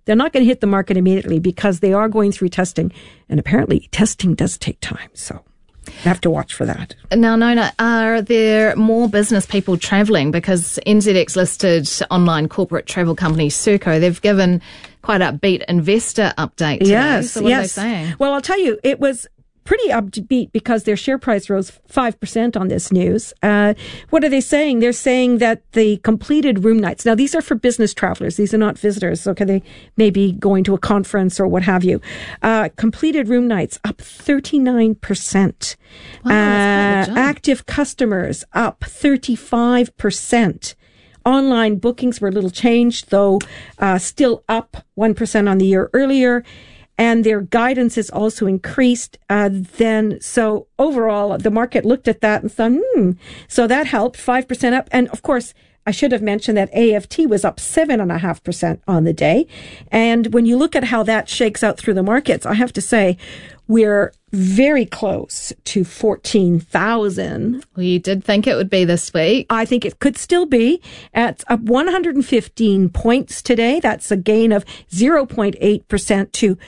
they're not going to hit the market immediately because they are going through testing. And apparently testing does take time. So you have to watch for that. Now, Nona, are there more business people travelling? Because NZX listed online corporate travel company Serco, they've given quite upbeat investor update today. Yes, so what are they saying? Well, I'll tell you, it was pretty upbeat because their share price rose 5% on this news. What are they saying? They're saying that the completed room nights, now these are for business travelers, these are not visitors, okay, they may be going to a conference or what have you. Completed room nights up 39%. Wow, that's quite a jump. Active customers up 35%. Online bookings were a little changed, though still up 1% on the year earlier. And their guidance is also increased. So overall, the market looked at that and thought, So that helped, 5% up. And of course, I should have mentioned that AFT was up 7.5% on the day. And when you look at how that shakes out through the markets, I have to say, we're very close to 14,000. Well, you did think it would be this week. I think it could still be. It's up 115 points today. That's a gain of 0.8% to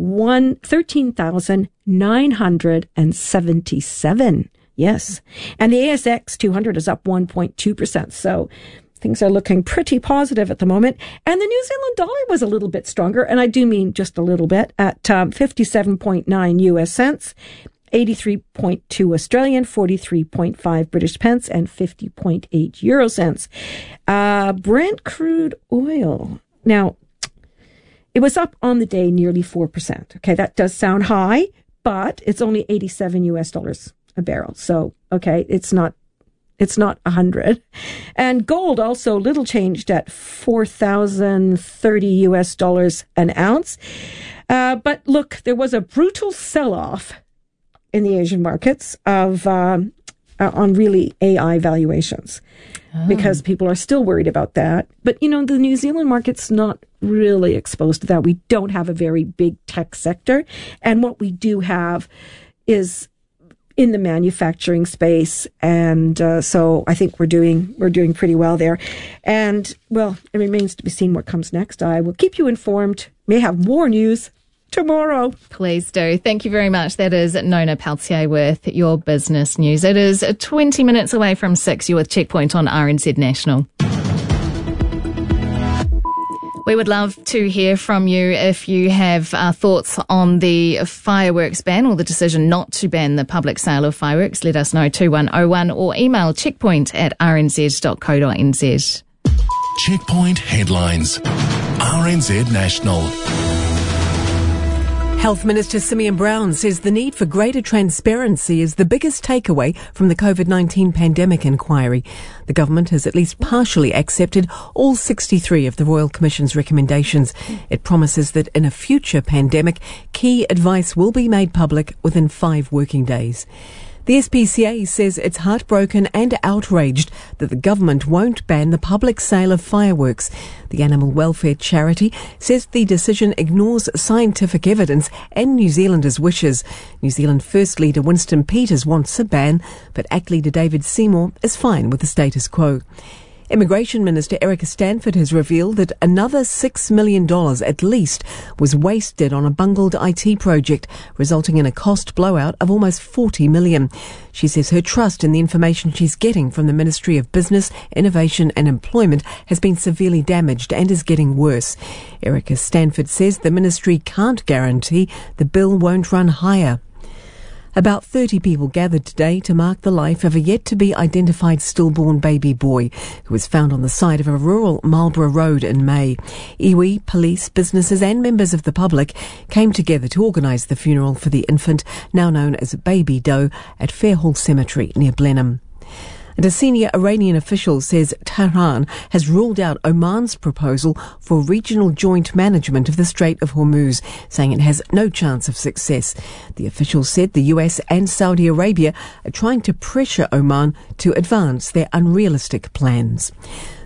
13,977. Yes. And the ASX 200 is up 1.2%. So things are looking pretty positive at the moment. And the New Zealand dollar was a little bit stronger. And I do mean just a little bit at 57.9 US cents, 83.2 Australian, 43.5 British pence, and 50.8 euro cents. Brent crude oil. Now, it was up on the day nearly 4%. Okay, that does sound high, but it's only 87 US dollars a barrel. So, okay, it's not 100. And gold also little changed at $4,030 US dollars an ounce. But look, there was a brutal sell-off in the Asian markets on really AI valuations because people are still worried about that. But, the New Zealand market's not really exposed to that. We don't have a very big tech sector. And what we do have is in the manufacturing space. And so I think we're doing pretty well there. And, well, it remains to be seen what comes next. I will keep you informed. May have more news tomorrow. Please do. Thank you very much. That is Nona Peltier with your business news. It is 20 minutes away from 6. You're with Checkpoint on RNZ National. We would love to hear from you if you have thoughts on the fireworks ban or the decision not to ban the public sale of fireworks. Let us know 2101 or email checkpoint@rnz.co.nz. Checkpoint headlines. RNZ National. Health Minister Simeon Brown says the need for greater transparency is the biggest takeaway from the COVID-19 pandemic inquiry. The government has at least partially accepted all 63 of the Royal Commission's recommendations. It promises that in a future pandemic, key advice will be made public within 5 working days. The SPCA says it's heartbroken and outraged that the government won't ban the public sale of fireworks. The animal welfare charity says the decision ignores scientific evidence and New Zealanders' wishes. New Zealand First Leader Winston Peters wants a ban, but ACT Leader David Seymour is fine with the status quo. Immigration Minister Erica Stanford has revealed that another $6 million at least was wasted on a bungled IT project, resulting in a cost blowout of almost $40 million. She says her trust in the information she's getting from the Ministry of Business, Innovation and Employment has been severely damaged and is getting worse. Erica Stanford says the ministry can't guarantee the bill won't run higher. About 30 people gathered today to mark the life of a yet-to-be-identified stillborn baby boy who was found on the side of a rural Marlborough road in May. Iwi, police, businesses and members of the public came together to organise the funeral for the infant, now known as Baby Doe, at Fairhall Cemetery near Blenheim. And a senior Iranian official says Tehran has ruled out Oman's proposal for regional joint management of the Strait of Hormuz, saying it has no chance of success. The official said the US and Saudi Arabia are trying to pressure Oman to advance their unrealistic plans.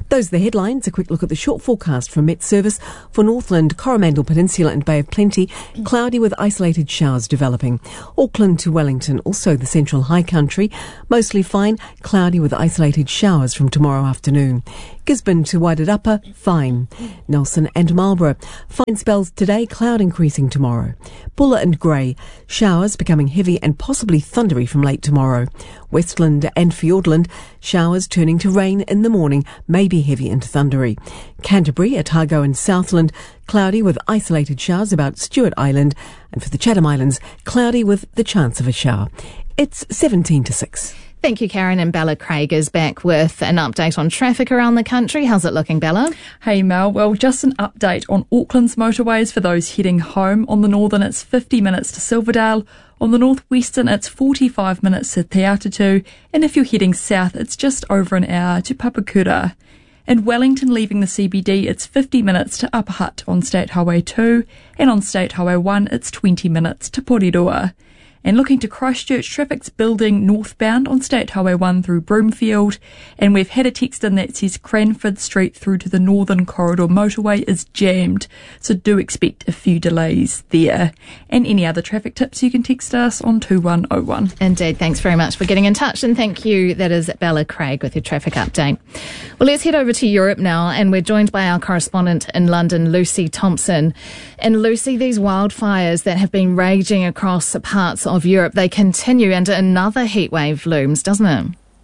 Those are the headlines. A quick look at the short forecast from Met Service for Northland, Coromandel Peninsula and Bay of Plenty. Cloudy with isolated showers developing. Auckland to Wellington, also the Central High Country. Mostly fine, cloudy with isolated showers from tomorrow afternoon. Gisborne to Wairarapa, fine. Nelson and Marlborough, fine spells today, cloud increasing tomorrow. Buller and Grey, showers becoming heavy and possibly thundery from late tomorrow. Westland and Fiordland, showers turning to rain in the morning, maybe heavy and thundery. Canterbury, Otago and Southland, cloudy with isolated showers about Stewart Island. And for the Chatham Islands, cloudy with the chance of a shower. It's 17 to 6. Thank you, Karen. And Bella Craig is back with an update on traffic around the country. How's it looking, Bella? Hey, Mel. Well, just an update on Auckland's motorways for those heading home. On the northern, it's 50 minutes to Silverdale. On the northwestern, it's 45 minutes to Te Atatu. And if you're heading south, it's just over an hour to Papakura. In Wellington, leaving the CBD, it's 50 minutes to Upper Hutt on State Highway 2. And on State Highway 1, it's 20 minutes to Porirua. And looking to Christchurch, traffic's building northbound on State Highway 1 through Broomfield. And we've had a text in that says Cranford Street through to the Northern Corridor motorway is jammed. So do expect a few delays there. And any other traffic tips, you can text us on 2101. Indeed. Thanks very much for getting in touch. And thank you. That is Bella Craig with your traffic update. Well, let's head over to Europe now. And we're joined by our correspondent in London, Lucy Thompson. And Lucy, these wildfires that have been raging across parts of Europe, they continue and another heatwave looms, doesn't it?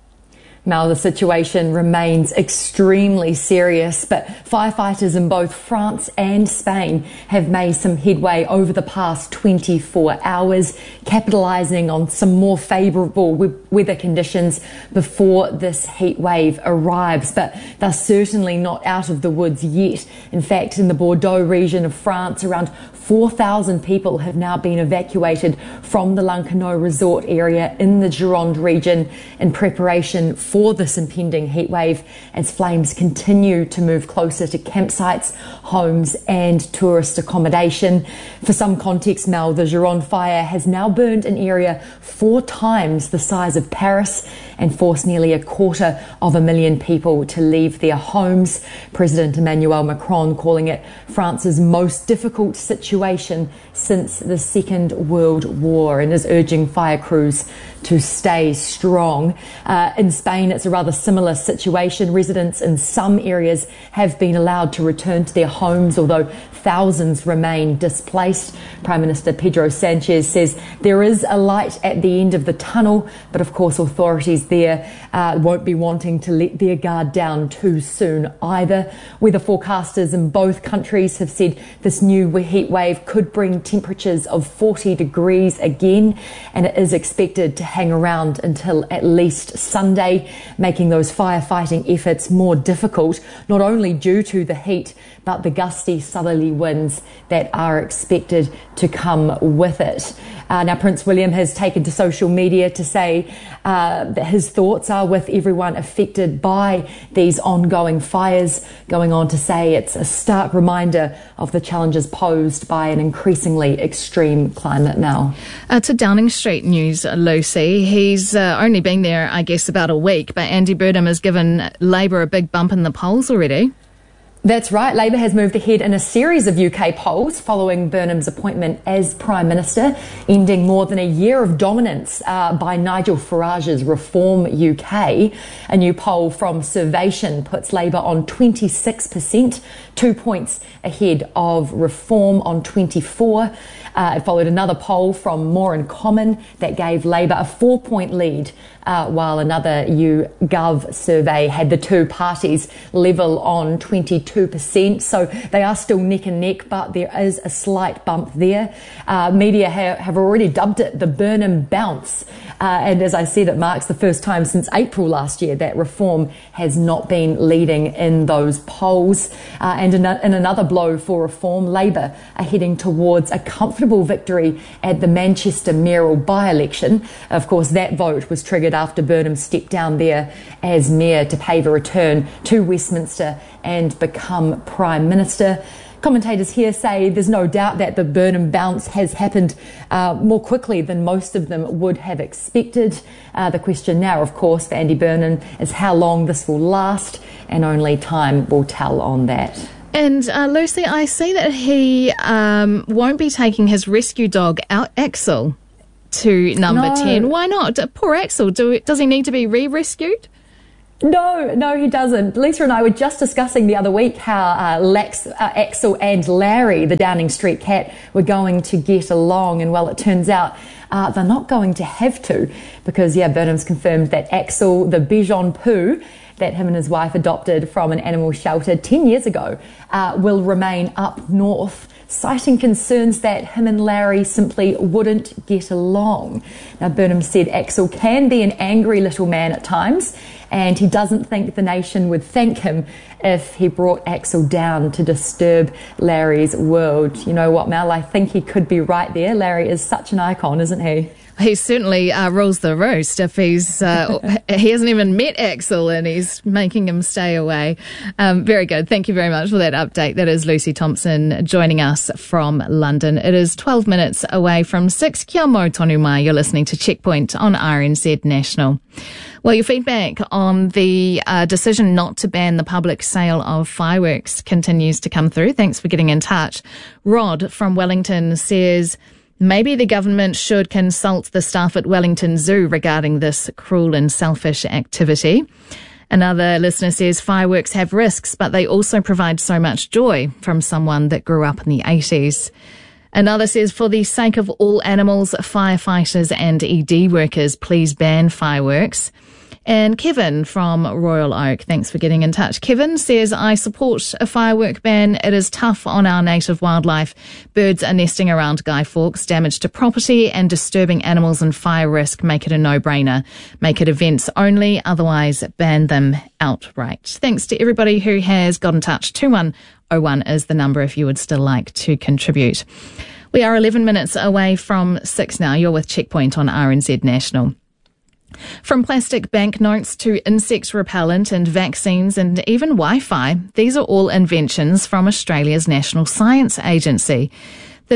Now, the situation remains extremely serious, but firefighters in both France and Spain have made some headway over the past 24 hours, capitalising on some more favourable weather conditions before this heatwave arrives. But they're certainly not out of the woods yet. In fact, in the Bordeaux region of France, around 4,000 people have now been evacuated from the Lancanau resort area in the Gironde region in preparation for this impending heatwave as flames continue to move closer to campsites, homes and tourist accommodation. For some context, Mel, the Gironde fire has now burned an area 4 times the size of Paris and forced nearly 250,000 people to leave their homes. President Emmanuel Macron calling it France's most difficult situation since the Second World War and is urging fire crews to stay strong. In Spain, it's a rather similar situation. Residents in some areas have been allowed to return to their homes, although thousands remain displaced. Prime Minister Pedro Sanchez says there is a light at the end of the tunnel, but of course authorities there won't be wanting to let their guard down too soon either. Weather forecasters in both countries have said this new heat wave could bring temperatures of 40 degrees again, and it is expected to hang around until at least Sunday, making those firefighting efforts more difficult, not only due to the heat, but the gusty southerly winds that are expected to come with it. Now, Prince William has taken to social media to say that his thoughts are with everyone affected by these ongoing fires, going on to say it's a stark reminder of the challenges posed by an increasingly extreme climate now. To Downing Street News, Lucy. He's only been there, I guess, about a week, but Andy Burnham has given Labour a big bump in the polls already. That's right. Labour has moved ahead in a series of UK polls following Burnham's appointment as Prime Minister, ending more than a year of dominance by Nigel Farage's Reform UK. A new poll from Survation puts Labour on 26%, 2 points ahead of Reform on 24%. It followed another poll from More in Common that gave Labour a 4-point lead, while another YouGov survey had the two parties level on 22%. So they are still neck and neck, but there is a slight bump there. Media have already dubbed it the Burnham bounce. And as I said, it marks the first time since April last year that Reform has not been leading in those polls. And in another blow for Reform, Labour are heading towards a comfortable victory at the Manchester mayoral by-election. Of course, that vote was triggered after Burnham stepped down there as mayor to pave a return to Westminster and become Prime Minister. Commentators here say there's no doubt that the Burnham bounce has happened more quickly than most of them would have expected. The question now, of course, for Andy Burnham is how long this will last, and only time will tell on that. And Lucy, I see that he won't be taking his rescue dog, Axel, to number 10. Why not? Poor Axel. Does he need to be re-rescued? No, he doesn't. Lisa and I were just discussing the other week how Axel and Larry, the Downing Street cat, were going to get along. And, well, it turns out they're not going to have to because, Burnham's confirmed that Axel, the Bichon Poo, that him and his wife adopted from an animal shelter 10 years ago, will remain up north, citing concerns that him and Larry simply wouldn't get along. Now, Burnham said Axel can be an angry little man at times, and he doesn't think the nation would thank him if he brought Axel down to disturb Larry's world. You know what, Mel? I think he could be right there. Larry is such an icon, isn't he? He certainly rules the roost if he hasn't even met Axel and he's making him stay away. Very good. Thank you very much for that update. That is Lucy Thompson joining us from London. It is 12 minutes away from 6. Kia mau tonu mai. You're listening to Checkpoint on RNZ National. Well, your feedback on the decision not to ban the public sale of fireworks continues to come through. Thanks for getting in touch. Rod from Wellington says, maybe the government should consult the staff at Wellington Zoo regarding this cruel and selfish activity. Another listener says fireworks have risks, but they also provide so much joy, from someone that grew up in the 80s. Another says, for the sake of all animals, firefighters and ED workers, please ban fireworks. And Kevin from Royal Oak, thanks for getting in touch. Kevin says, I support a firework ban. It is tough on our native wildlife. Birds are nesting around Guy Fawkes, damage to property and disturbing animals and fire risk make it a no-brainer. Make it events only, otherwise ban them outright. Thanks to everybody who has got in touch. 2101 is the number if you would still like to contribute. We are 11 minutes away from 6 now. You're with Checkpoint on RNZ National. From plastic banknotes to insect repellent and vaccines and even Wi-Fi, these are all inventions from Australia's National Science Agency. The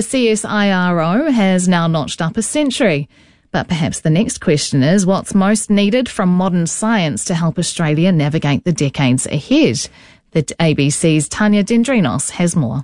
CSIRO has now notched up a century. But perhaps the next question is, what's most needed from modern science to help Australia navigate the decades ahead? The ABC's Tanya Dendrinos has more.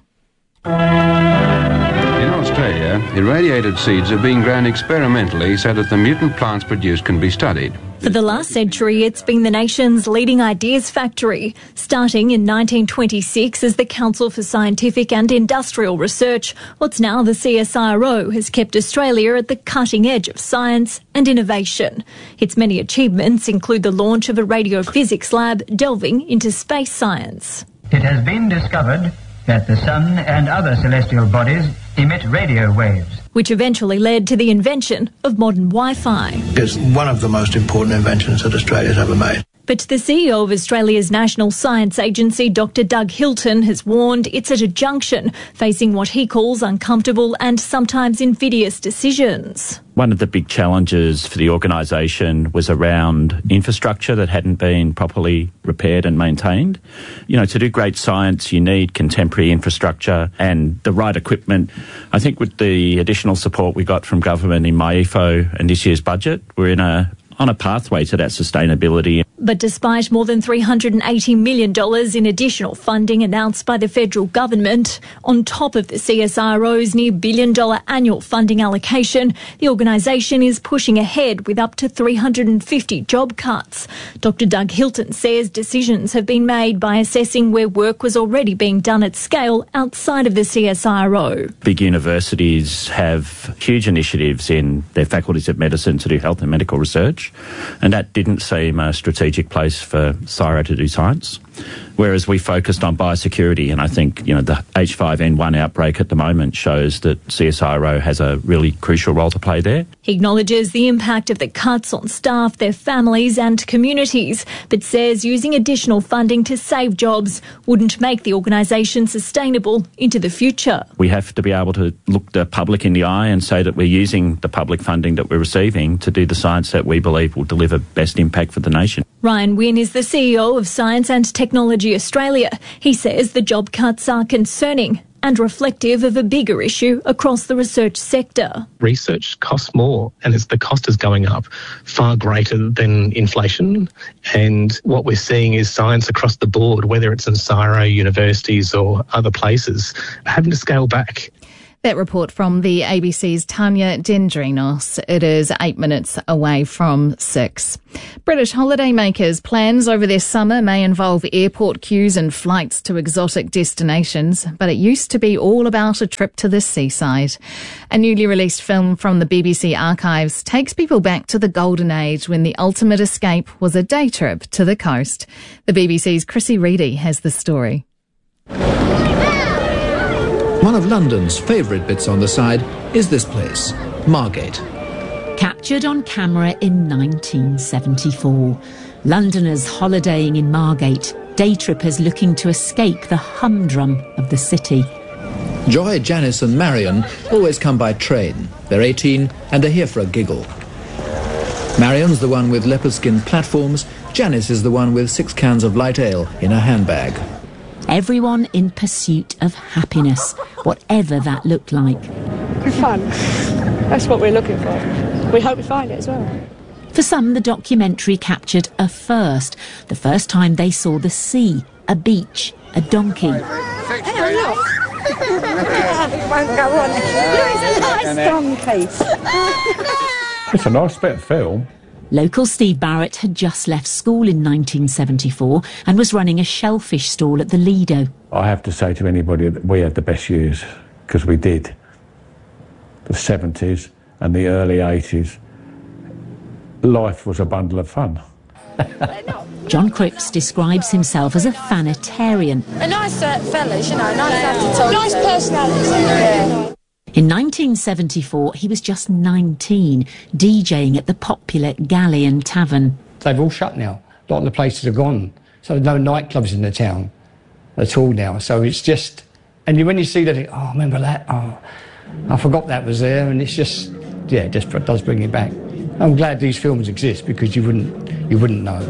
In Australia, irradiated seeds are being grown experimentally so that the mutant plants produced can be studied. For the last century, it's been the nation's leading ideas factory, starting in 1926 as the Council for Scientific and Industrial Research. What's now the CSIRO has kept Australia at the cutting edge of science and innovation. Its many achievements include the launch of a radiophysics lab delving into space science. It has been discovered that the sun and other celestial bodies emit radio waves, which eventually led to the invention of modern Wi-Fi. It's one of the most important inventions that Australia's ever made. But the CEO of Australia's National Science Agency, Dr. Doug Hilton, has warned it's at a junction, facing what he calls uncomfortable and sometimes invidious decisions. One of the big challenges for the organisation was around infrastructure that hadn't been properly repaired and maintained. You know, to do great science, you need contemporary infrastructure and the right equipment. I think with the additional support we got from government in MyEFO and this year's budget, we're on a pathway to that sustainability. But despite more than $380 million in additional funding announced by the federal government, on top of the CSIRO's near $1 billion annual funding allocation, the organisation is pushing ahead with up to 350 job cuts. Dr. Doug Hilton says decisions have been made by assessing where work was already being done at scale outside of the CSIRO. Big universities have huge initiatives in their faculties of medicine to do health and medical research, and that didn't seem a strategic place for CSIRO to do science. Whereas we focused on biosecurity, and I think, you know, the H5N1 outbreak at the moment shows that CSIRO has a really crucial role to play there. He acknowledges the impact of the cuts on staff, their families and communities, but says using additional funding to save jobs wouldn't make the organisation sustainable into the future. We have to be able to look the public in the eye and say that we're using the public funding that we're receiving to do the science that we believe will deliver best impact for the nation. Ryan Wynne is the CEO of Science and Technology Australia. He says the job cuts are concerning and reflective of a bigger issue across the research sector. Research costs more, and the cost is going up far greater than inflation. And what we're seeing is science across the board, whether it's in CSIRO, universities or other places, having to scale back. That report from the ABC's Tanya Dendrinos. It is 8 minutes away from 6. British holidaymakers' plans over their summer may involve airport queues and flights to exotic destinations, but it used to be all about a trip to the seaside. A newly released film from the BBC archives takes people back to the golden age when the ultimate escape was a day trip to the coast. The BBC's Chrissy Reedy has the story. One of London's favourite bits on the side is this place, Margate. Captured on camera in 1974. Londoners holidaying in Margate, day trippers looking to escape the humdrum of the city. Joy, Janice and Marion always come by train. They're 18 and are here for a giggle. Marion's the one with leopard skin platforms. Janice is the one with 6 cans of light ale in her handbag. Everyone in pursuit of happiness, whatever that looked like. Fun. That's what we're looking for. We hope we find it as well. For some, the documentary captured a first. The first time they saw the sea, a beach, a donkey. Hang on, look. It won't go on. It's a nice donkey. It's a nice bit of film. Local Steve Barrett had just left school in 1974 and was running a shellfish stall at the Lido. I have to say to anybody that we had the best years, because we did. The 70s and the early 80s. Life was a bundle of fun. John Cripps describes himself as a fanitarian. A nice fellas, you know, nice personalities. Yeah. In 1974, he was just 19, DJing at the popular Galleon Tavern. They've all shut now. A lot of the places are gone. So there's no nightclubs in the town at all now. So it's just... And when you see that, oh, remember that? Oh, I forgot that was there. And it's just... Yeah, it just does bring it back. I'm glad these films exist because you wouldn't know.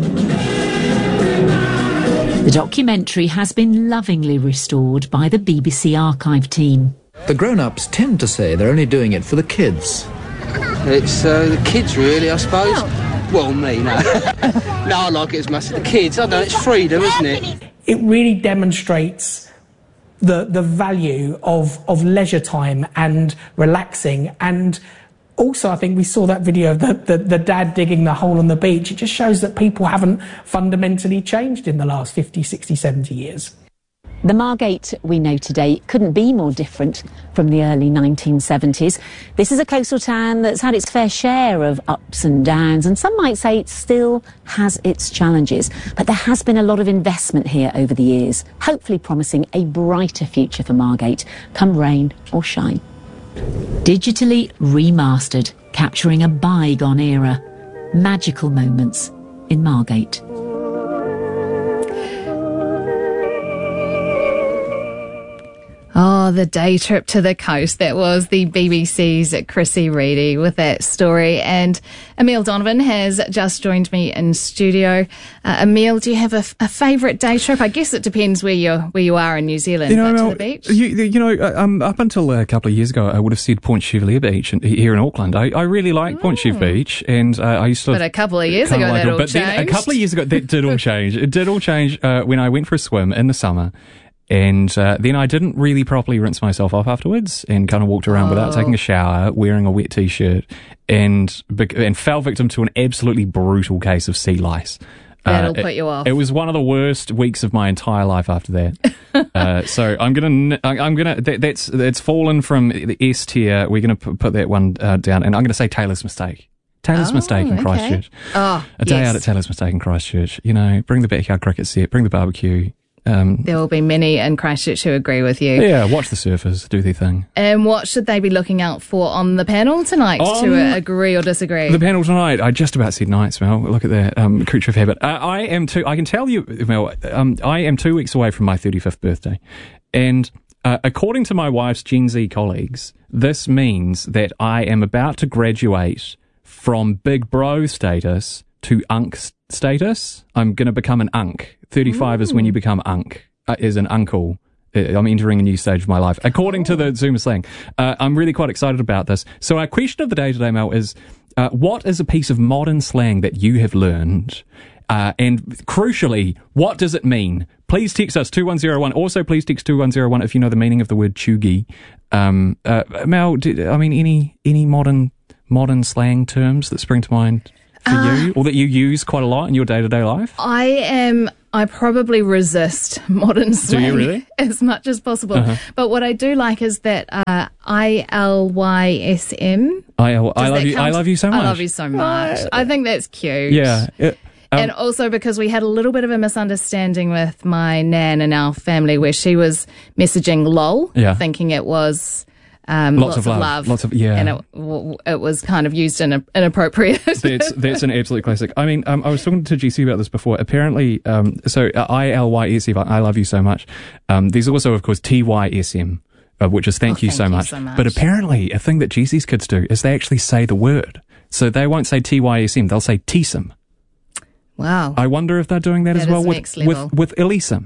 The documentary has been lovingly restored by the BBC archive team. The grown-ups tend to say they're only doing it for the kids. It's the kids, really, I suppose. Well, me, no. No, I like it as much as the kids. I know, it's freedom, isn't it? It really demonstrates the value of leisure time and relaxing. And also, I think we saw that video of the dad digging the hole on the beach. It just shows that people haven't fundamentally changed in the last 50, 60, 70 years. The Margate we know today couldn't be more different from the early 1970s. This is a coastal town that's had its fair share of ups and downs, and some might say it still has its challenges. But there has been a lot of investment here over the years, hopefully promising a brighter future for Margate, come rain or shine. Digitally remastered, capturing a bygone era. Magical moments in Margate. Oh, the day trip to the coast. That was the BBC's Chrissy Reedy with that story. And Emile Donovan has just joined me in studio. Emile, do you have a favourite day trip? I guess it depends where you are in New Zealand. You know, to the beach? Up until a couple of years ago, I would have said Point Chevalier Beach here in Auckland. I really like Point Chev Beach, and I used to. But a couple of years ago, that all changed. Then a couple of years ago, that did all change. It did all change when I went for a swim in the summer. And then I didn't really properly rinse myself off afterwards and kind of walked around without taking a shower, wearing a wet T-shirt, and fell victim to an absolutely brutal case of sea lice. That'll put you off. It was one of the worst weeks of my entire life after that. So I'm gonna. That's fallen from the S tier. We're gonna put that one down, and I'm gonna say Taylor's Mistake. Taylor's Mistake in Christchurch. Oh, a day out at Taylor's Mistake in Christchurch. You know, bring the backyard cricket set, bring the barbecue. There will be many in Christchurch who agree with you. Yeah, watch the surfers do their thing. And what should they be looking out for on the panel tonight to agree or disagree? The panel tonight, I just about said nights, Mel. Look at that, creature of habit. I can tell you, Mel, I am 2 weeks away from my 35th birthday. And according to my wife's Gen Z colleagues, this means that I am about to graduate from big bro status to unk status. I'm going to become an unk. 35 is when you become unk, is an uncle. I'm entering a new stage of my life, according to the Zoomer slang. I'm really quite excited about this. So our question of the day today, Mel, is what is a piece of modern slang that you have learned? And crucially, what does it mean? Please text us 2101. Also, please text 2101 if you know the meaning of the word chuggy. Mel, any modern slang terms that spring to mind for you, or that you use quite a lot in your day-to-day life? I probably resist modern slang. Do you really? As much as possible. Uh-huh. But what I do like is that ILYSM. I love you so much. I love you so much. I think that's cute. Yeah. And also because we had a little bbit of a misunderstanding with my nan and our family where she was messaging lol, thinking it was lots of love. And it was kind of used inappropriate. That's an absolute classic. I mean, I was talking to GC about this before. Apparently, ILYSM, I love you so much. There's also, of course, TYSM, which is thank you so much. But apparently, a thing that GC's kids do is they actually say the word. So they won't say TYSM, they'll say TSM. Wow. I wonder if they're doing that as well with Elysum.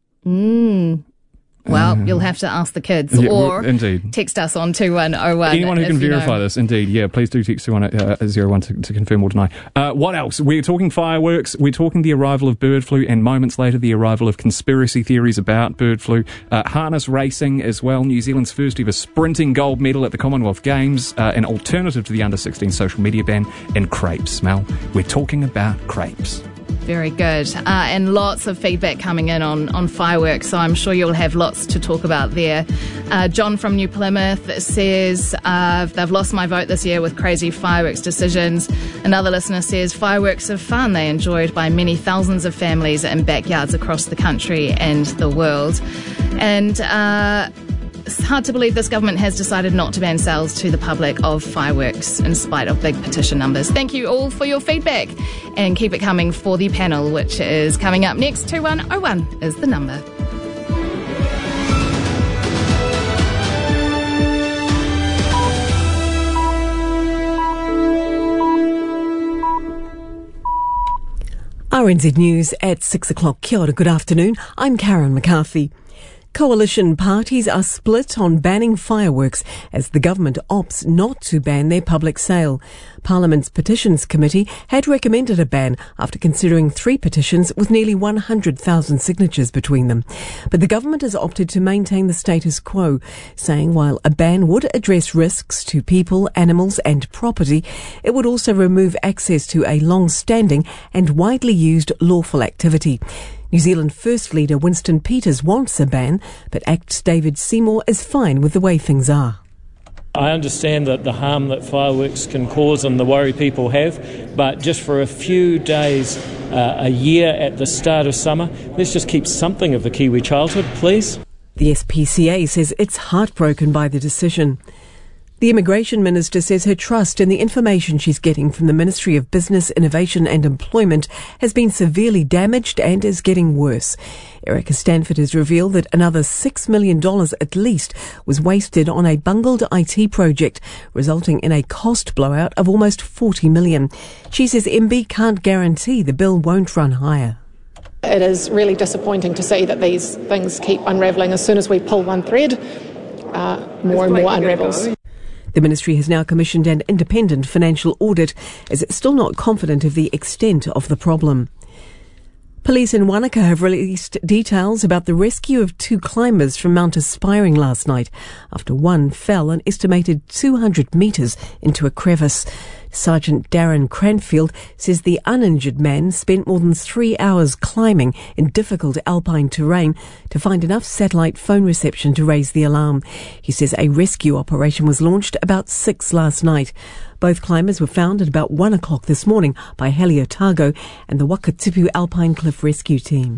Well, you'll have to ask the kids or indeed. Text us on 2101. Anyone who can verify this, indeed. Yeah, please do text 2101 to confirm or deny. What else? We're talking fireworks. We're talking the arrival of bird flu, and moments later the arrival of conspiracy theories about bird flu. Harness racing as well. New Zealand's first ever sprinting gold medal at the Commonwealth Games. An alternative to the under-16 social media ban. And crepes, Mel. We're talking about crepes. Very good. And lots of feedback coming in on fireworks, so I'm sure you'll have lots to talk about there. John from New Plymouth says, they've lost my vote this year with crazy fireworks decisions. Another listener says, fireworks are fun. They enjoyed by many thousands of families in backyards across the country and the world. And it's hard to believe this government has decided not to ban sales to the public of fireworks in spite of big petition numbers. Thank you all for your feedback and keep it coming for the panel, which is coming up next. 2101 is the number. RNZ News at 6 o'clock. Kia ora, good afternoon. I'm Karen McCarthy. Coalition parties are split on banning fireworks as the government opts not to ban their public sale. Parliament's Petitions Committee had recommended a ban after considering 3 petitions with nearly 100,000 signatures between them. But the government has opted to maintain the status quo, saying while a ban would address risks to people, animals and property, it would also remove access to a long-standing and widely used lawful activity. New Zealand First Leader Winston Peters wants a ban, but ACT's David Seymour is fine with the way things are. I understand that the harm that fireworks can cause and the worry people have, but just for a few days a year at the start of summer, let's just keep something of the Kiwi childhood, please. The SPCA says it's heartbroken by the decision. The Immigration Minister says her trust in the information she's getting from the Ministry of Business, Innovation and Employment has been severely damaged and is getting worse. Erica Stanford has revealed that another $6 million at least was wasted on a bungled IT project, resulting in a cost blowout of almost $40 million. She says MB can't guarantee the bill won't run higher. It is really disappointing to see that these things keep unravelling. As soon as we pull one thread, more and more unravels. The ministry has now commissioned an independent financial audit as it's still not confident of the extent of the problem. Police in Wanaka have released details about the rescue of 2 climbers from Mount Aspiring last night after one fell an estimated 200 metres into a crevice. Sergeant Darren Cranfield says the uninjured man spent more than 3 hours climbing in difficult alpine terrain to find enough satellite phone reception to raise the alarm. He says a rescue operation was launched about 6 last night. Both climbers were found at about 1 o'clock this morning by Heli Otago and the Wakatipu Alpine Cliff Rescue Team.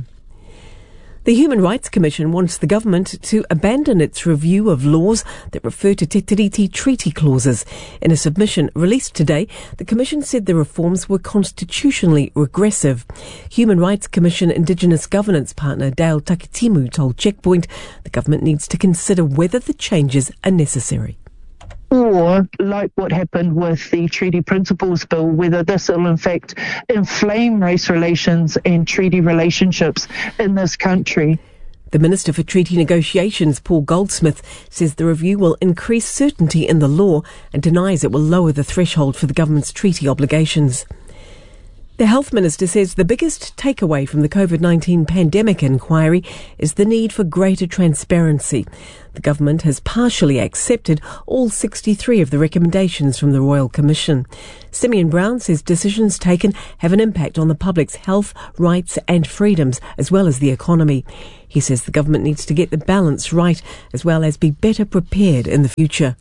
The Human Rights Commission wants the government to abandon its review of laws that refer to Te Tiriti Treaty clauses. In a submission released today, the Commission said the reforms were constitutionally regressive. Human Rights Commission Indigenous Governance partner Dale Takitimu told Checkpoint the government needs to consider whether the changes are necessary. Or, like what happened with the Treaty Principles Bill, whether this will in fact inflame race relations and treaty relationships in this country. The Minister for Treaty Negotiations, Paul Goldsmith, says the review will increase certainty in the law and denies it will lower the threshold for the government's treaty obligations. The Health Minister says the biggest takeaway from the COVID-19 pandemic inquiry is the need for greater transparency. The government has partially accepted all 63 of the recommendations from the Royal Commission. Simeon Brown says decisions taken have an impact on the public's health, rights and freedoms, as well as the economy. He says the government needs to get the balance right, as well as be better prepared in the future.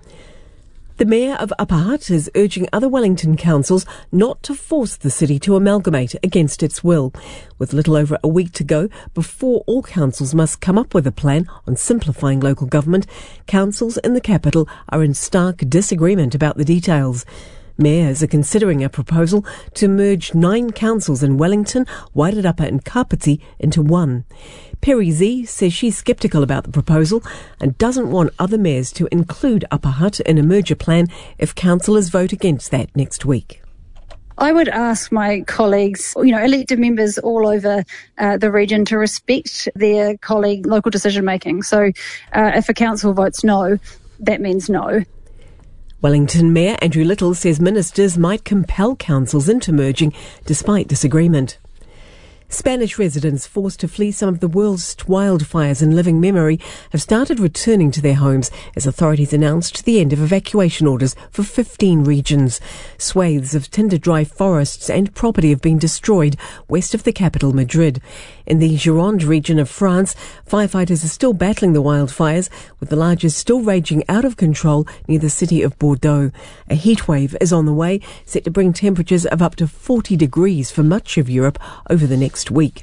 The Mayor of Upper Hutt is urging other Wellington councils not to force the city to amalgamate against its will. With little over a week to go before all councils must come up with a plan on simplifying local government, councils in the capital are in stark disagreement about the details. Mayors are considering a proposal to merge 9 councils in Wellington, Wairarapa and Kapiti into one. Perry Z says she's sceptical about the proposal and doesn't want other mayors to include Upper Hutt in a merger plan if councillors vote against that next week. I would ask my colleagues, elected members all over the region to respect their colleague local decision making. So if a council votes no, that means no. Wellington Mayor Andrew Little says ministers might compel councils into merging despite disagreement. Spanish residents forced to flee some of the worst wildfires in living memory have started returning to their homes as authorities announced the end of evacuation orders for 15 regions. Swathes of tinder-dry forests and property have been destroyed west of the capital, Madrid. In the Gironde region of France, firefighters are still battling the wildfires, with the largest still raging out of control near the city of Bordeaux. A heatwave is on the way, set to bring temperatures of up to 40 degrees for much of Europe over the next week.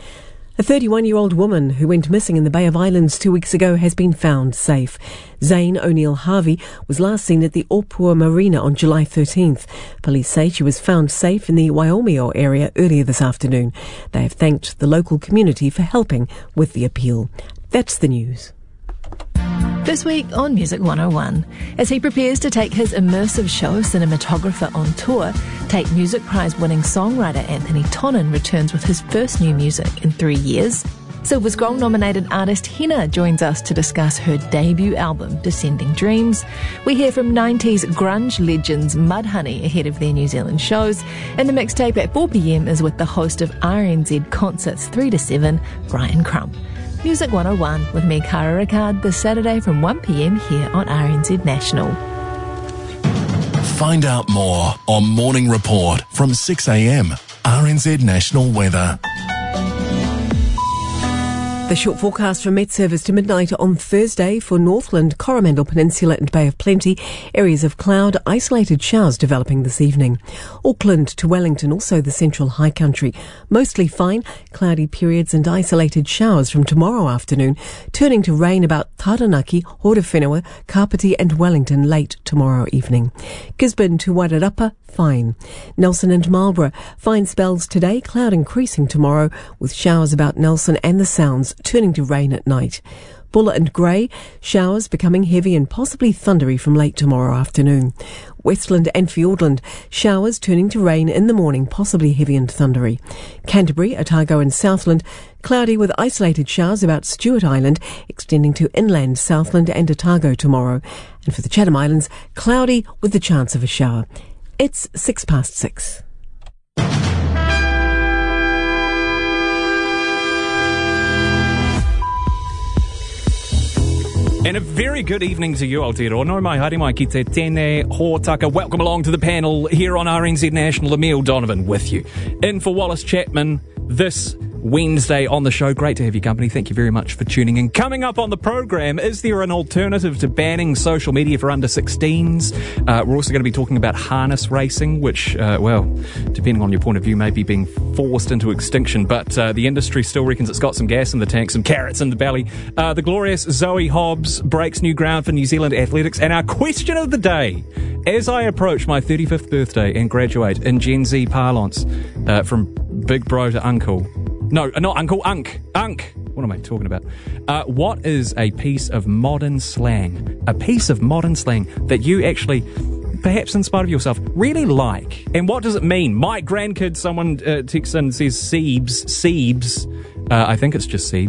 A 31-year-old woman who went missing in the Bay of Islands 2 weeks ago has been found safe. Zane O'Neill Harvey was last seen at the Opua Marina on July 13th. Police say she was found safe in the Waimea area earlier this afternoon. They have thanked the local community for helping with the appeal. That's the news. This week on Music 101, as he prepares to take his immersive show Cinematographer on tour, Tate Music Prize winning songwriter Anthony Tonnon returns with his first new music in 3 years. Silver Scroll nominated artist Henna joins us to discuss her debut album, Descending Dreams. We hear from 90s grunge legends Mudhoney ahead of their New Zealand shows. And the mixtape at 4 p.m. is with the host of RNZ Concerts 3 to 7, Brian Crump. Music 101 with me, Cara Ricard, this Saturday from 1 p.m. here on RNZ National. Find out more on Morning Report from 6 a.m. RNZ National Weather. The short forecast from Met Service to midnight on Thursday for Northland, Coromandel Peninsula and Bay of Plenty. Areas of cloud, isolated showers developing this evening. Auckland to Wellington, also the central high country. Mostly fine, cloudy periods and isolated showers from tomorrow afternoon, turning to rain about Taranaki, Horowhenua, Kapiti and Wellington late tomorrow evening. Gisborne to Wairarapa, fine. Nelson and Marlborough, fine spells today, cloud increasing tomorrow with showers about Nelson and the Sounds, turning to rain at night. Buller and Grey, showers becoming heavy and possibly thundery from late tomorrow afternoon. Westland and Fiordland, showers turning to rain in the morning, possibly heavy and thundery. Canterbury, Otago and Southland, cloudy with isolated showers about Stewart Island, extending to inland Southland and Otago tomorrow. And for the Chatham Islands, cloudy with the chance of a shower. It's 6:06. And a very good evening to you, Aotearoa. Mai haere mai ki te tēnei hōtaka. Welcome along to the panel here on RNZ National. Emile Donovan with you. In for Wallace Chapman this Wednesday on the show. Great to have your company. Thank you very much for tuning in. Coming up on the program, is there an alternative to banning social media for under 16s? We're also going to be talking about harness racing, which, depending on your point of view, may be being forced into extinction. But the industry still reckons it's got some gas in the tank, some carrots in the belly. The glorious Zoe Hobbs breaks new ground for New Zealand athletics. And our question of the day, as I approach my 35th birthday and graduate in Gen Z parlance, from big bro to uncle. No, not uncle, unk. What am I talking about? What is a piece of modern slang? A piece of modern slang that you actually, perhaps in spite of yourself, really like. And what does it mean? My grandkid, someone texts in and says Siebes. I think it's just Siebes.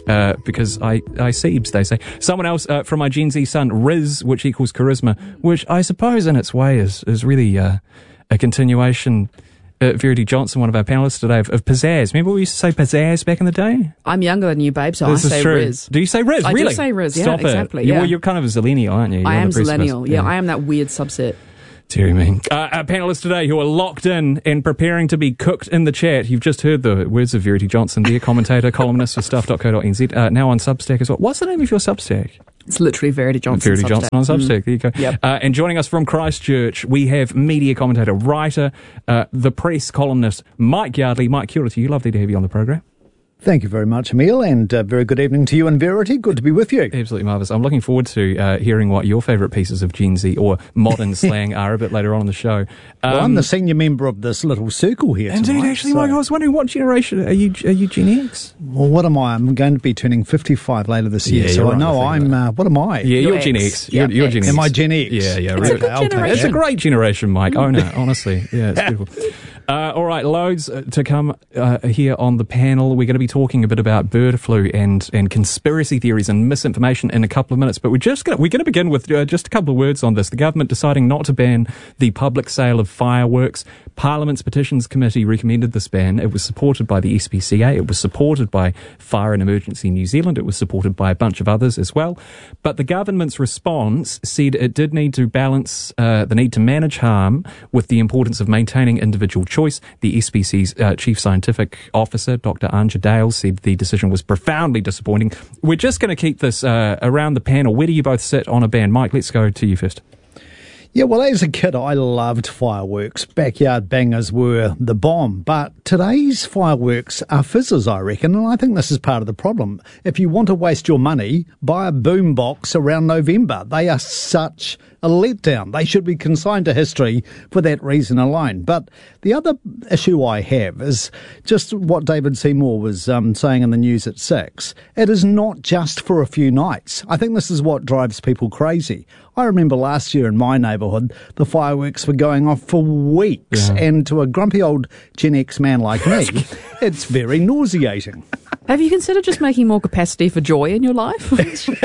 because I Siebes, they say. Someone else from my Gen Z son, Riz, which equals charisma, which I suppose in its way is really a continuation. Verity Johnson, one of our panellists today, of pizzazz. Remember we used to say pizzazz back in the day? I'm younger than you, babe, so this I say Riz. Do you say Riz? I really? do say Riz, yeah, Stop exactly. It. Yeah. Well, you're kind of a zillennial, aren't you? You're I am on the precipice. zillennial, yeah. I am that weird subset. Dear me. Our panellists today who are locked in and preparing to be cooked in the chat. You've just heard the words of Verity Johnson, the commentator, columnist for stuff.co.nz, now on Substack as well. What's the name of your Substack? It's literally Verity Johnson. Verity Johnson on Substack. There you go. Yep. And joining us from Christchurch, we have media commentator, writer, the press columnist, Mike Yardley. Mike, kia ora to you. Lovely to have you on the program. Thank you very much, Emil, and very good evening to you and Verity. Good to be with you. Absolutely marvellous. I'm looking forward to hearing what your favourite pieces of Gen Z or modern slang are a bit later on in the show. Well, I'm the senior member of this little circle here Indeed, tonight, actually, Mike, I was wondering, what generation are you Gen X? Well, what am I? I'm going to be turning 55 later this year, so I know I'm... what am I? Yeah, you're Gen X. You're Gen X. Am I Gen X? Yeah. It's a good generation. It's a great generation, Mike. Own it, honestly. Yeah, it's beautiful. All right, loads to come here on the panel. We're going to be talking a bit about bird flu and conspiracy theories and misinformation in a couple of minutes. But we're going to begin with just a couple of words on this. The government deciding not to ban the public sale of fireworks. Parliament's Petitions Committee recommended this ban. It was supported by the SPCA. It was supported by Fire and Emergency New Zealand. It was supported by a bunch of others as well. But the government's response said it did need to balance the need to manage harm with the importance of maintaining individual choice. The SPC's Chief Scientific Officer, Dr. Anja Dale, said the decision was profoundly disappointing. We're just going to keep this around the panel. Where do you both sit on a ban? Mike, let's go to you first. Yeah, well, as a kid, I loved fireworks. Backyard bangers were the bomb. But today's fireworks are fizzers, I reckon, and I think this is part of the problem. If you want to waste your money, buy a boom box around November. They are such a letdown. They should be consigned to history for that reason alone. But the other issue I have is just what David Seymour was saying in the news at 6. It is not just for a few nights. I think this is what drives people crazy. I remember last year in my neighbourhood, the fireworks were going off for weeks. Yeah. And to a grumpy old Gen X man like me, it's very nauseating. Have you considered just making more capacity for joy in your life?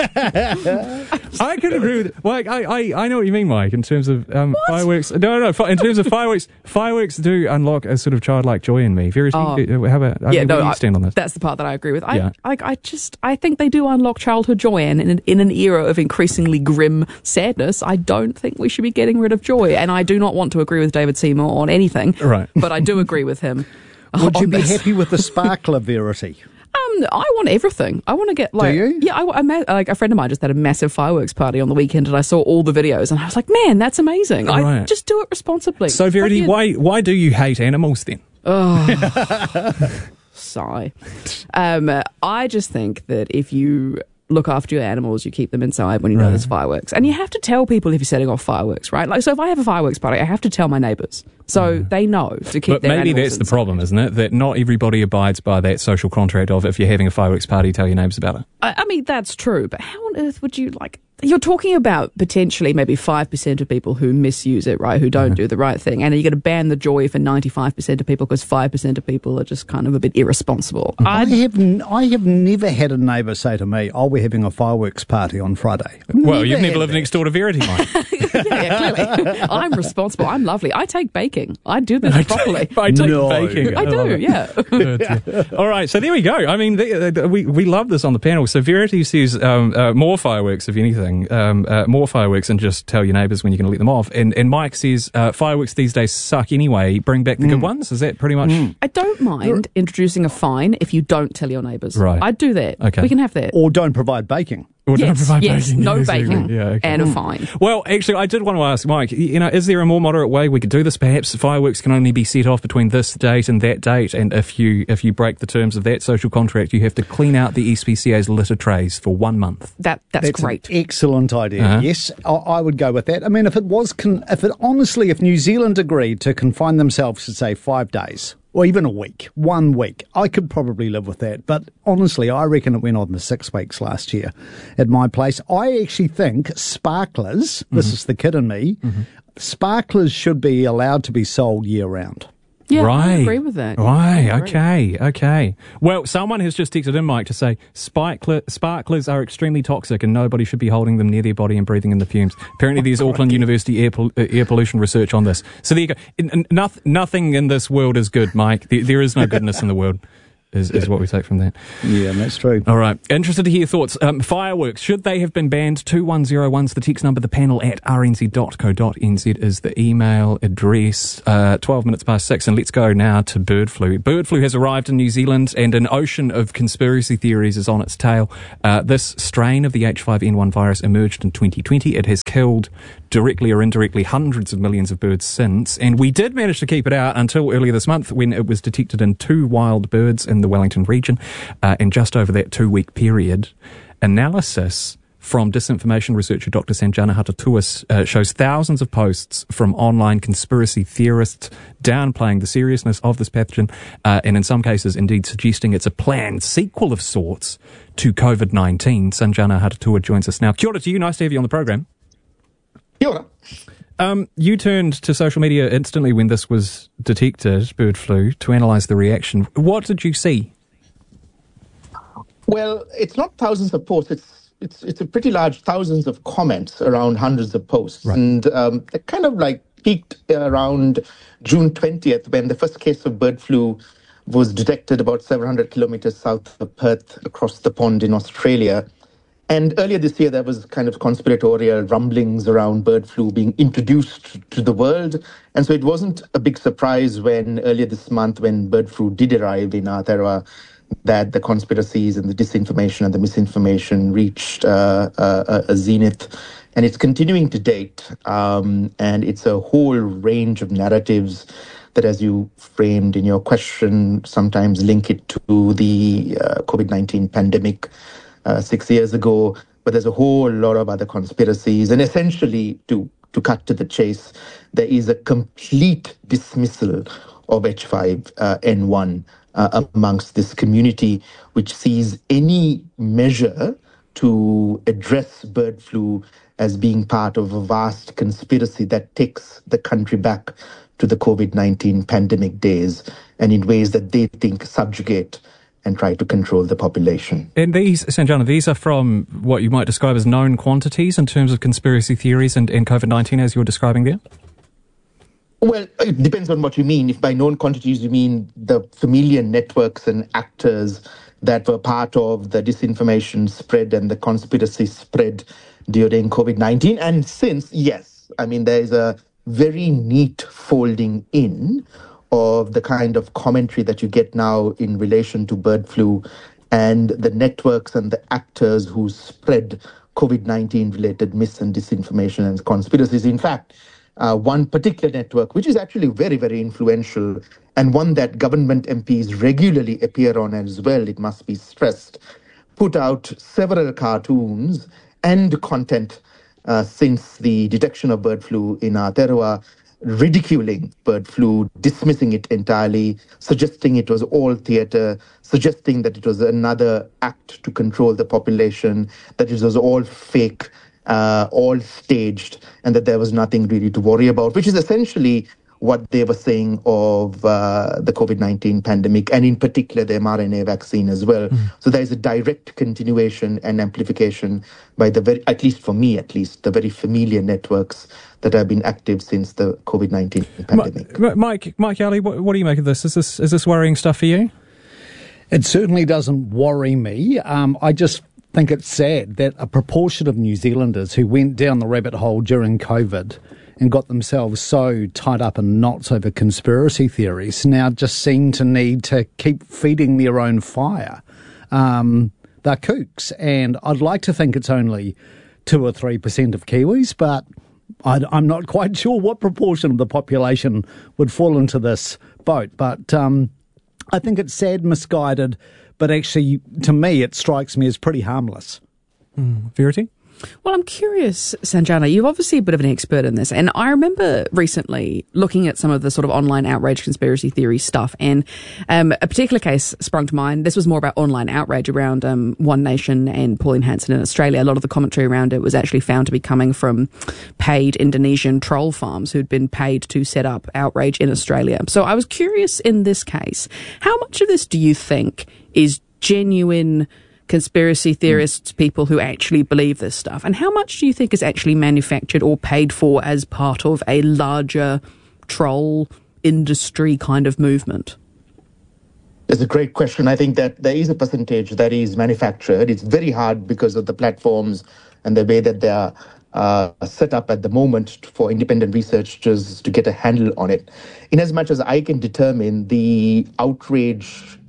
I can agree with it. Well, I know what you mean, Mike, in terms of fireworks. No. In terms of fireworks do unlock a sort of childlike joy in me. Verity, how about where do you stand on this? That's the part that I agree with. I think they do unlock childhood joy, and in an era of increasingly grim sadness, I don't think we should be getting rid of joy. And I do not want to agree with David Seymour on anything, right? But I do agree with him. Would you be happy with the sparkler, Verity? I want everything. I want to get like... Do you? Yeah, like a friend of mine just had a massive fireworks party on the weekend and I saw all the videos and I was like, man, that's amazing. Right. I just do it responsibly. So, Verity, why do you hate animals then? Oh, sigh. I just think that if you look after your animals, you keep them inside when you know there's fireworks. And you have to tell people if you're setting off fireworks, right? Like, so if I have a fireworks party, I have to tell my neighbours. So they know to keep their animals inside. But maybe that's the problem, isn't it? That not everybody abides by that social contract of if you're having a fireworks party, tell your neighbours about it. I mean, that's true. But how on earth would you, like... You're talking about potentially maybe 5% of people who misuse it, right, who don't do the right thing. And you're going to ban the joy for 95% of people because 5% of people are just kind of a bit irresponsible. I have never had a neighbour say to me, oh, we're having a fireworks party on Friday. Well, you've never lived next door to Verity, Mike. yeah, clearly. I'm responsible. I'm lovely. I take baking. I do this properly. I take baking. I do, yeah. All right, so there we go. I mean, we love this on the panel. So Verity says more fireworks, if anything. More fireworks and just tell your neighbours when you're going to let them off. And Mike says fireworks these days suck anyway. Bring back the good ones. Is that pretty much? I don't mind introducing a fine if you don't tell your neighbours. Right. I'd do that. Okay. We can have that. Or don't provide baking. Yes, no baking and a fine. Well, actually, I did want to ask Mike, is there a more moderate way we could do this? Perhaps fireworks can only be set off between this date and that date, and if you break the terms of that social contract, you have to clean out the SPCA's litter trays for 1 month. That's great. An excellent idea. Yes, I would go with that. I mean, if New Zealand agreed to confine themselves to, say, 5 days, or even a week, 1 week, I could probably live with that. But honestly, I reckon it went on the 6 weeks last year at my place. I actually think sparklers, this is the kid in me, sparklers should be allowed to be sold year round. Yeah, right. I agree with that. Right, okay. Well, someone has just texted in, Mike, to say sparklers are extremely toxic and nobody should be holding them near their body and breathing in the fumes. Apparently there's Auckland University air pollution research on this. So there you go. Nothing in this world is good, Mike. There is no goodness in the world. Is what we take from that. Yeah, that's true. All right. Interested to hear your thoughts. Fireworks, should they have been banned? 2101's the text number. The panel at rnz.co.nz is the email address. 12 minutes past 6, and let's go now to bird flu. Bird flu has arrived in New Zealand, and an ocean of conspiracy theories is on its tail. This strain of the H5N1 virus emerged in 2020. It has killed, directly or indirectly, hundreds of millions of birds since, and we did manage to keep it out until earlier this month when it was detected in 2 wild birds in the Wellington region. And just over that 2-week period, analysis from disinformation researcher Dr. Sanjana Hatatuas shows thousands of posts from online conspiracy theorists downplaying the seriousness of this pathogen, and in some cases indeed suggesting it's a planned sequel of sorts to COVID-19. Sanjana Hatatua joins us now. Kia ora to you, nice to have you on the program. Kia ora. You turned to social media instantly when this was detected, bird flu, to analyse the reaction. What did you see? Well, it's not thousands of posts. It's a pretty large thousands of comments around hundreds of posts. Right. And it kind of like peaked around June 20th when the first case of bird flu was detected about 700 kilometres south of Perth across the pond in Australia. And earlier this year, there was kind of conspiratorial rumblings around bird flu being introduced to the world. And so it wasn't a big surprise when earlier this month, when bird flu did arrive in Aotearoa, that the conspiracies and the disinformation and the misinformation reached a zenith. And it's continuing to date. And it's a whole range of narratives that, as you framed in your question, sometimes link it to the COVID-19 pandemic 6 years ago, but there's a whole lot of other conspiracies. And essentially, to cut to the chase, there is a complete dismissal of H5N1 amongst this community, which sees any measure to address bird flu as being part of a vast conspiracy that takes the country back to the COVID-19 pandemic days, and in ways that they think subjugate and try to control the population. And these, Sanjana, these are from what you might describe as known quantities in terms of conspiracy theories and COVID-19 as you're describing there? Well, it depends on what you mean. If by known quantities you mean the familiar networks and actors that were part of the disinformation spread and the conspiracy spread during COVID-19. And since, yes, I mean, there is a very neat folding in of the kind of commentary that you get now in relation to bird flu and the networks and the actors who spread COVID-19 related mis and disinformation and conspiracies. In fact, one particular network, which is actually very, very influential and one that government MPs regularly appear on as well, it must be stressed, put out several cartoons and content since the detection of bird flu in Aotearoa, ridiculing bird flu, dismissing it entirely, suggesting it was all theatre, suggesting that it was another act to control the population, that it was all fake, all staged, and that there was nothing really to worry about, which is essentially what they were saying of the COVID-19 pandemic, and in particular the mRNA vaccine as well. So there is a direct continuation and amplification by the very, at least for me at least, the very familiar networks that have been active since the COVID-19 pandemic. Mike Yardley, what do you make of this? Is this worrying stuff for you? It certainly doesn't worry me. I just think it's sad that a proportion of New Zealanders who went down the rabbit hole during COVID and got themselves so tied up in knots over conspiracy theories now just seem to need to keep feeding their own fire. They're kooks, and I'd like to think it's only 2 or 3% of Kiwis, but I'm not quite sure what proportion of the population would fall into this boat. But I think it's sad, misguided, but actually, to me, it strikes me as pretty harmless. Verity? Well, I'm curious, Sanjana, you're obviously a bit of an expert in this, and I remember recently looking at some of the sort of online outrage conspiracy theory stuff, and a particular case sprung to mind. This was more about online outrage around One Nation and Pauline Hanson in Australia. A lot of the commentary around it was actually found to be coming from paid Indonesian troll farms who'd been paid to set up outrage in Australia. So I was curious in this case, how much of this do you think is genuine conspiracy theorists, people who actually believe this stuff, and how much do you think is actually manufactured or paid for as part of a larger troll industry kind of movement? It's a great question. I think that there is a percentage that is manufactured. It's very hard because of the platforms and the way that they are set up at the moment for independent researchers to get a handle on it. In as much as I can determine, the outrage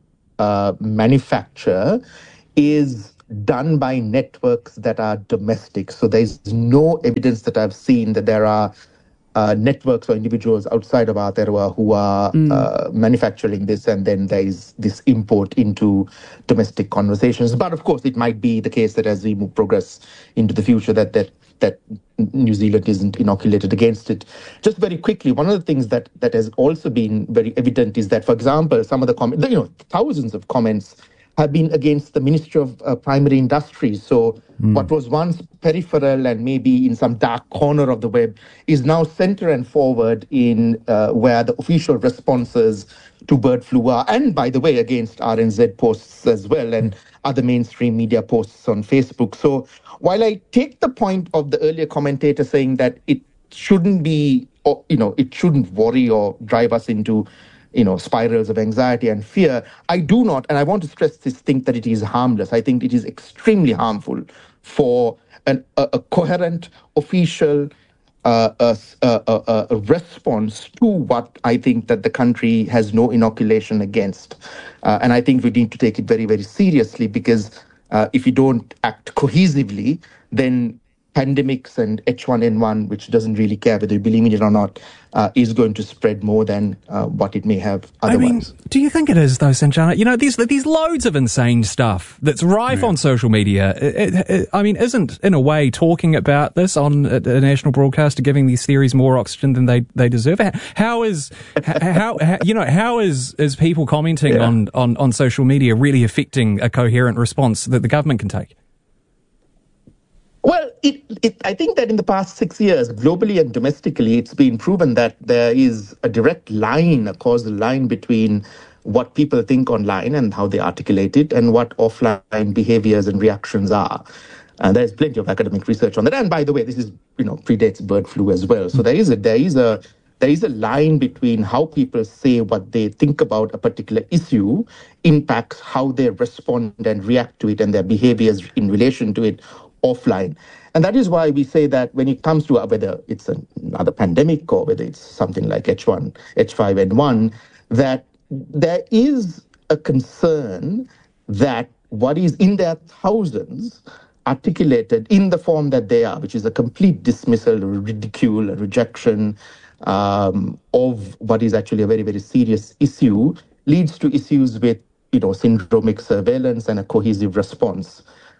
manufacture is done by networks that are domestic. So there's no evidence that I've seen that there are networks or individuals outside of Aotearoa who are manufacturing this, and then there is this import into domestic conversations. But of course, it might be the case that as we progress into the future, that New Zealand isn't inoculated against it. Just very quickly, one of the things that has also been very evident is that, for example, some of the comments, thousands of comments have been against the Ministry of Primary Industries. So what was once peripheral and maybe in some dark corner of the web is now center and forward in where the official responses to bird flu are. And by the way, against RNZ posts as well and other mainstream media posts on Facebook. So while I take the point of the earlier commentator saying that it shouldn't be, or, it shouldn't worry or drive us into spirals of anxiety and fear, I do not, and I want to stress this, think that it is harmless. I think it is extremely harmful for a coherent, official a response to what I think that the country has no inoculation against. And I think we need to take it very, very seriously, because if you don't act cohesively, then pandemics and H1N1, which doesn't really care whether you believe in it or not, is going to spread more than what it may have otherwise. I mean, do you think it is, though, Sanjana? These loads of insane stuff that's rife on social media. Isn't, in a way, talking about this on a national broadcaster giving these theories more oxygen than they deserve? How is people commenting on social media really affecting a coherent response that the government can take? Well, I think that in the past 6 years, globally and domestically, it's been proven that there is a direct line, a causal line between what people think online and how they articulate it and what offline behaviors and reactions are. And there's plenty of academic research on that. And by the way, this is, predates bird flu as well. So there is a line between how people say what they think about a particular issue impacts how they respond and react to it and their behaviors in relation to it offline. And that is why we say that when it comes to whether it's another pandemic or whether it's something like H5N1, that there is a concern that what is in their thousands articulated in the form that they are, which is a complete dismissal, a ridicule, a rejection of what is actually a very, very serious issue, leads to issues with, syndromic surveillance and a cohesive response.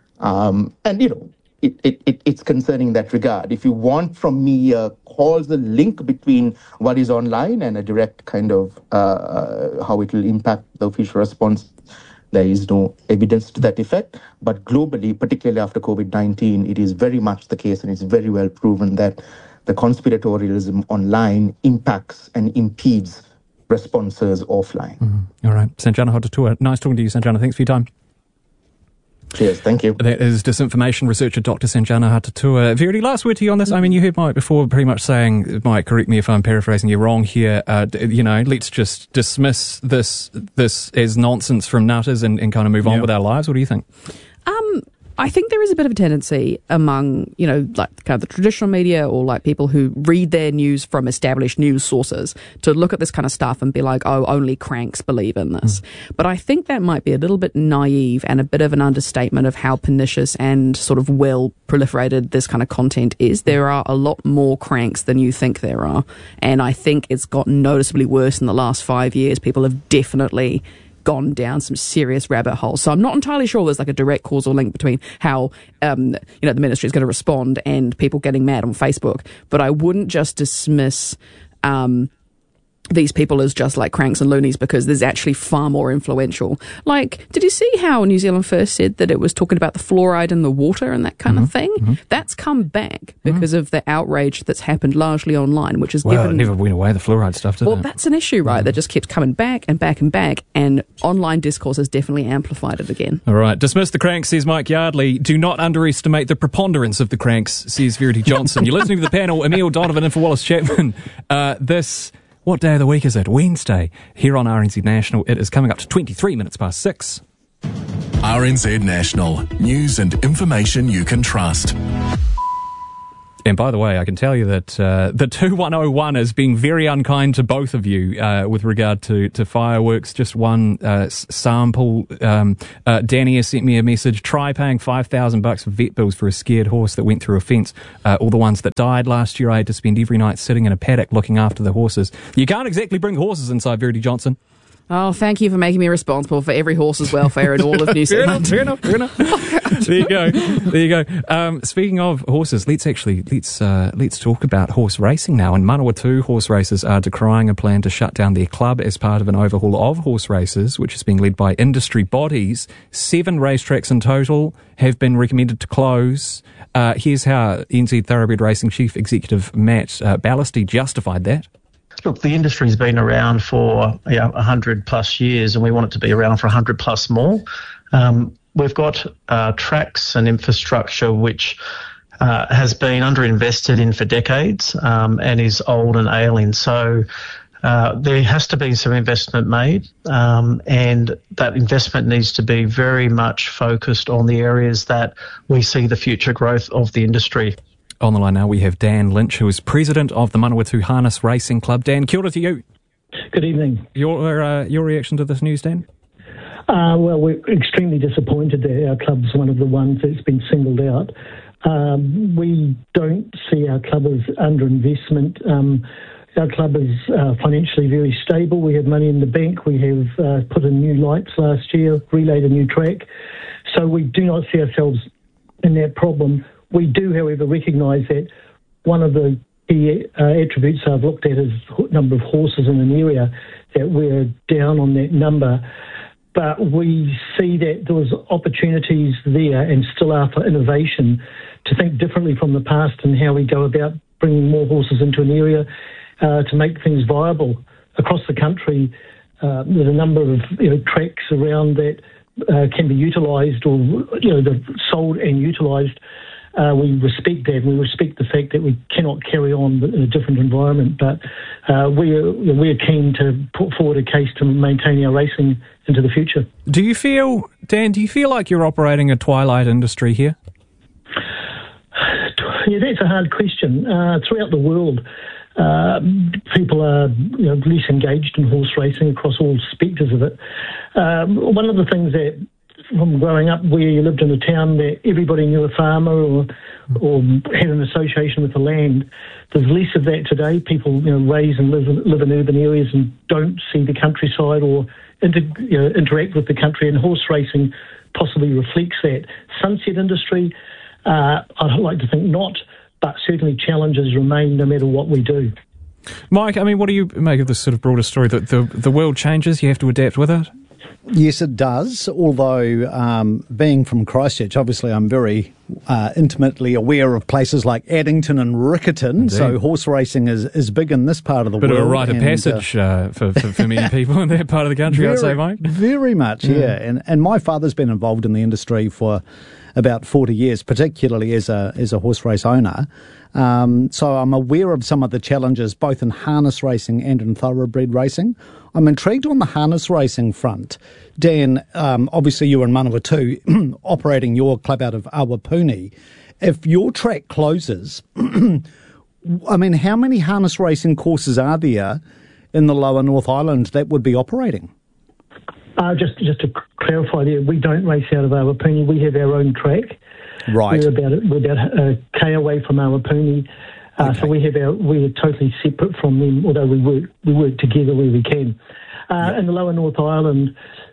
It's concerning in that regard. If you want from me a causal link between what is online and a direct kind of how it will impact the official response, there is no evidence to that effect. But globally, particularly after COVID-19, it is very much the case, and it's very well proven that the conspiratorialism online impacts and impedes responses offline. Mm-hmm. All right. Sanjana Hotatua. Nice talking to you, Sanjana. Thanks for your time. Cheers, thank you. That is disinformation researcher Dr. Sanjana Hotatua. Verity, last word to you on this. I mean, you heard Mike before pretty much saying, Mike, correct me if I'm paraphrasing you wrong here, let's just dismiss this as nonsense from nutters and kind of move on with our lives. What do you think? I think there is a bit of a tendency among, like kind of the traditional media or like people who read their news from established news sources to look at this kind of stuff and be like, oh, only cranks believe in this. But I think that might be a little bit naive and a bit of an understatement of how pernicious and sort of well proliferated this kind of content is. There are a lot more cranks than you think there are. And I think it's gotten noticeably worse in the last 5 years. People have definitely gone down some serious rabbit holes. So I'm not entirely sure there's like a direct causal link between how the ministry is going to respond and people getting mad on Facebook. But I wouldn't just dismiss these people as just like cranks and loonies, because there's actually far more influential. Like, did you see how New Zealand First said that it was talking about the fluoride in the water and that kind of thing? That's come back because of the outrage that's happened largely online, which has it never went away, the fluoride stuff, did it? Well, that's an issue, right? That just keeps coming back and back and back, and online discourse has definitely amplified it again. All right, dismiss the cranks, says Mike Yardley. Do not underestimate the preponderance of the cranks, says Verity Johnson. You're listening to the panel, Emile Donovan and for Wallace Chapman. What day of the week is it? Wednesday, here on RNZ National. It is coming up to 23 minutes past 6. RNZ National. News and information you can trust. And by the way, I can tell you that the 2101 is being very unkind to both of you with regard to fireworks. Just one sample. Danny has sent me a message. Try paying $5,000 for vet bills for a scared horse that went through a fence. All the ones that died last year, I had to spend every night sitting in a paddock looking after the horses. You can't exactly bring horses inside, Verity Johnson. Oh, thank you for making me responsible for every horse's welfare in all of New Zealand. Fair enough. There you go. Speaking of horses, let's talk about horse racing now. And Manawatu horse racers are decrying a plan to shut down their club as part of an overhaul of horse races, which is being led by industry bodies. 7 racetracks in total have been recommended to close. Here's how NZ Thoroughbred Racing Chief Executive Matt Ballasty justified that. Look, the industry's been around for 100 plus years, and we want it to be around for 100 plus more. We've got tracks and infrastructure which has been underinvested in for decades and is old and ailing. So there has to be some investment made, and that investment needs to be very much focused on the areas that we see the future growth of the industry. On the line now, we have Dan Lynch, who is president of the Manawatu Harness Racing Club. Dan, kia ora to you. Good evening. Your reaction to this news, Dan? Well, we're extremely disappointed that our club's one of the ones that's been singled out. We don't see our club as underinvestment. Our club is financially very stable. We have money in the bank. We have put in new lights last year, relayed a new track. So we do not see ourselves in that problem. We do, however, recognise that one of the key attributes I've looked at is number of horses in an area, that we're down on that number. But we see that there was opportunities there and still are for innovation to think differently from the past and how we go about bringing more horses into an area to make things viable. Across the country, there's a number of tracks around that can be utilised or they're sold and utilised. We respect that. We respect the fact that we cannot carry on in a different environment, but we're keen to put forward a case to maintaining our racing into the future. Do you feel like you're operating a twilight industry here? Yeah, that's a hard question. Throughout the world, people are less engaged in horse racing across all spectres of it. One of the things that, from growing up where you lived in a town that everybody knew a farmer or had an association with the land, there's less of that today. People raise and live in urban areas and don't see the countryside or interact with the country, and horse racing possibly reflects that. Sunset industry, I'd like to think not, but certainly challenges remain no matter what we do. Mike, I mean, what do you make of this sort of broader story that the world changes, you have to adapt with it? Yes, it does, although being from Christchurch, obviously I'm very intimately aware of places like Addington and Riccarton. Indeed. So horse racing is big in this part of the world. Bit of a rite of passage for many people in that part of the country, I'd say, Mike. Very much, yeah. And my father's been involved in the industry for about 40 years, particularly as a horse race owner. So I'm aware of some of the challenges both in harness racing and in thoroughbred racing. I'm intrigued on the harness racing front. Dan, obviously you're in Manawatu, operating your club out of Awapuni. If your track closes, I mean, how many harness racing courses are there in the lower North Island that would be operating? Just to clarify there, we don't race out of Awapuni. We have our own track. Right. We're about a K away from Awapuni. Okay. So we're totally separate from them, although we work together where we can. In the lower North Island,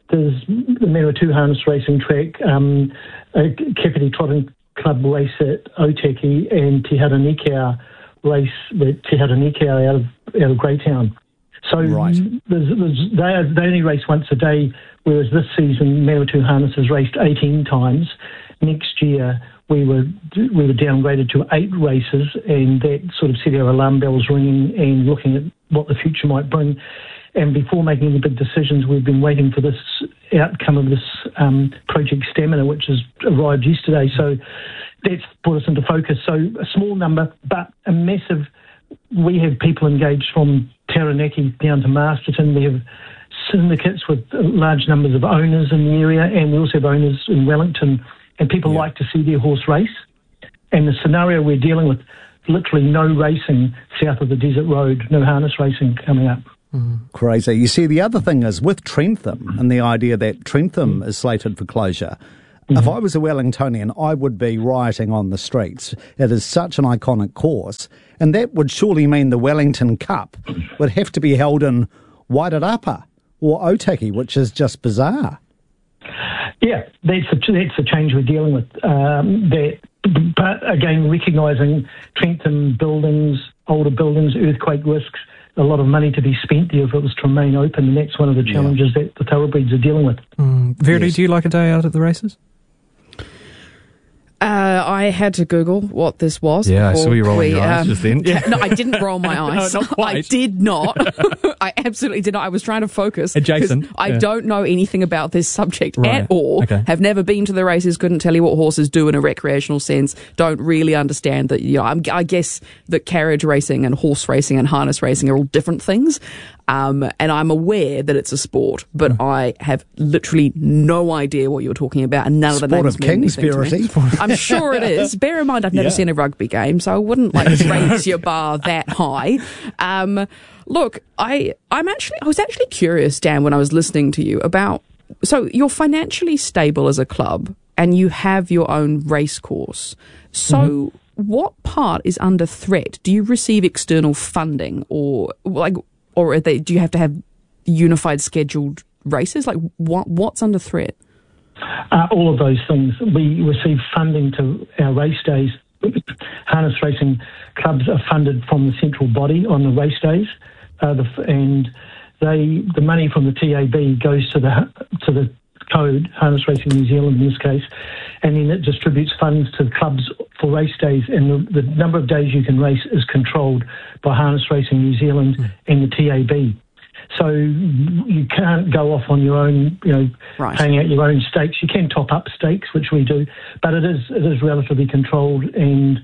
there's the Manawatu Harness Racing Track, a Kepiti Trotting Club race at Otaki, and Te Hara Nikau race with Te Hara Nikau out of Greytown. So they only race once a day, whereas this season Manawatu Harness has raced 18 times. Next year we were downgraded to 8 races, and that sort of set our alarm bells ringing and looking at what the future might bring. And before making any big decisions, we've been waiting for this outcome of this Project Stamina, which has arrived yesterday. So that's brought us into focus. So a small number, but a massive. We have people engaged from Taranaki down to Masterton. We have syndicates with large numbers of owners in the area, and we also have owners in Wellington, and people like to see their horse race. And the scenario we're dealing with, literally no racing south of the Desert Road, no harness racing coming up. Crazy. You see, the other thing is with Trentham and the idea that Trentham is slated for closure. If I was a Wellingtonian, I would be rioting on the streets. It is such an iconic course, and that would surely mean the Wellington Cup would have to be held in Wairarapa or Otaki, which is just bizarre. Yeah, that's the change we're dealing with. But again, recognising Trentham buildings, older buildings, earthquake risks, a lot of money to be spent there if it was to remain open, and that's one of the challenges that the thoroughbreds are dealing with. Verity, do you like a day out at the races? I had to Google what this was. Yeah, I saw you rolling your eyes just then. No, I didn't roll my eyes. No, not quite. I did not. I absolutely did not. I was trying to focus. Adjacent. I don't know anything about this subject Right. at all. Okay. Have never been to the races, couldn't tell you what horses do in a recreational sense. Don't really understand that. I guess that carriage racing and horse racing and harness racing are all different things. And I'm aware that it's a sport, but I have literally no idea what you're talking about, and none of the names mean anything to me. I'm sure it is. Bear in mind, I've never seen a rugby game, so I wouldn't raise your bar that high. Look, I was actually curious, Dan, when I was listening to you about. So you're financially stable as a club, and you have your own race course. So what part is under threat? Do you receive external funding, or do you have to have unified scheduled races? Like, what's under threat? All of those things. We receive funding to our race days. Harness racing clubs are funded from the central body on the race days, and the money from the TAB goes to the code, Harness Racing New Zealand in this case, and then it distributes funds to the clubs for race days, and the number of days you can race is controlled by Harness Racing New Zealand and the TAB. So you can't go off on your own, paying out your own stakes. You can top up stakes, which we do, but it is relatively controlled. And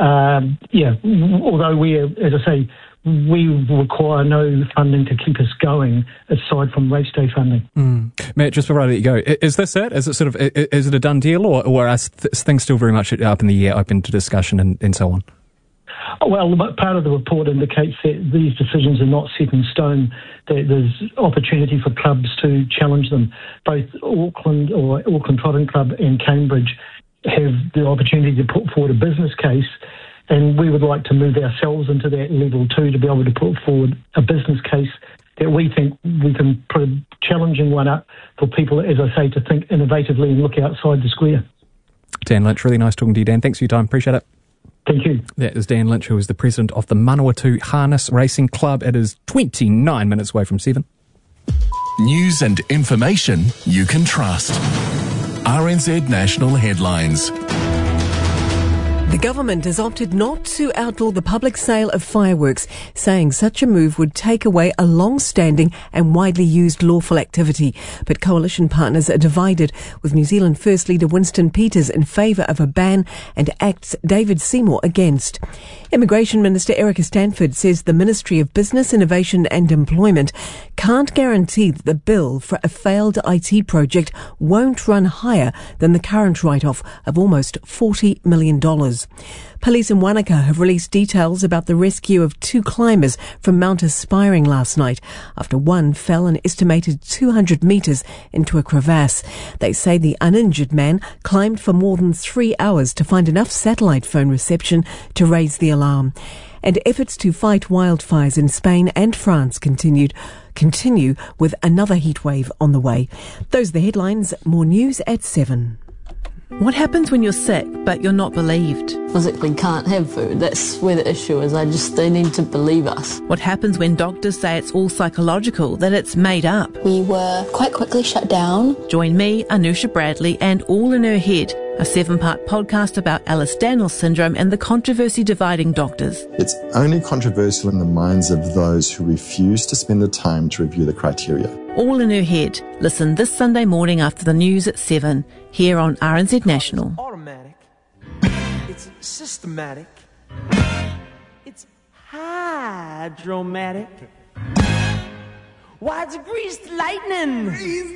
although as I say, we require no funding to keep us going aside from race day funding. Matt, just before I let you go, is this it? Is it a done deal, or are things still very much up in the air, open to discussion and so on? Well, part of the report indicates that these decisions are not set in stone, that there's opportunity for clubs to challenge them. Both Auckland Trotting Club and Cambridge have the opportunity to put forward a business case, and we would like to move ourselves into that level too, to be able to put forward a business case that we think we can put a challenging one up for people, as I say, to think innovatively and look outside the square. Dan Lynch, really nice talking to you, Dan. Thanks for your time. Appreciate it. Thank you. That is Dan Lynch, who is the president of the Manawatu Harness Racing Club. It is 29 minutes away from 7. News and information you can trust. RNZ National Headlines. The government has opted not to outlaw the public sale of fireworks, saying such a move would take away a long-standing and widely used lawful activity. But coalition partners are divided, with New Zealand First Leader Winston Peters in favour of a ban and ACT's David Seymour against. Immigration Minister Erica Stanford says the Ministry of Business, Innovation and Employment can't guarantee that the bill for a failed IT project won't run higher than the current write-off of almost $40 million. Police in Wanaka have released details about the rescue of 2 climbers from Mount Aspiring last night after one fell an estimated 200 metres into a crevasse. They say the uninjured man climbed for more than 3 hours to find enough satellite phone reception to raise the alarm. And efforts to fight wildfires in Spain and France continue with another heatwave on the way. Those are the headlines. More news at 7. What happens when you're sick but you're not believed? Physically can't have food. That's where the issue is. They need to believe us. What happens when doctors say it's all psychological, that it's made up? We were quite quickly shut down. Join me, Anusha Bradley, and All in Her Head, a 7-part podcast about Ehlers-Danlos syndrome and the controversy dividing doctors. It's only controversial in the minds of those who refuse to spend the time to review the criteria. All in Her Head. Listen this Sunday morning after the news at 7, here on RNZ National. Automatic. It's systematic. It's hydromatic. Why, it's greased lightning.